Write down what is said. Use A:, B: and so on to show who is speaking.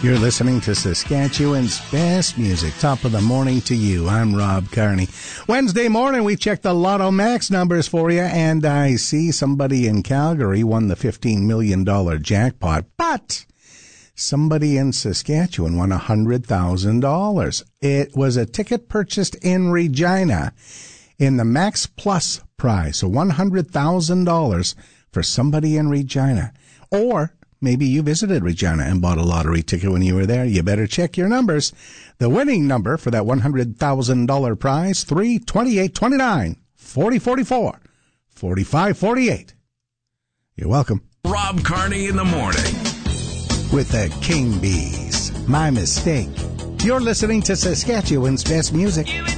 A: You're listening to Saskatchewan's best music. Top of the morning to you. I'm Rob Carney. Wednesday morning, we check the Lotto Max numbers for you, and I see somebody in Calgary won the $15 million jackpot, but somebody in Saskatchewan won $100,000. It was a ticket purchased in Regina in the Max Plus prize, so $100,000 for somebody in Regina. Or maybe you visited Regina and bought a lottery ticket when you were there. You better check your numbers. The winning number for that $100,000 prize, 3, 28, 29, 40, 44, 45, 48. You're welcome.
B: Rob Carney in the morning.
A: With the King Bees. My mistake. You're listening to Saskatchewan's best music.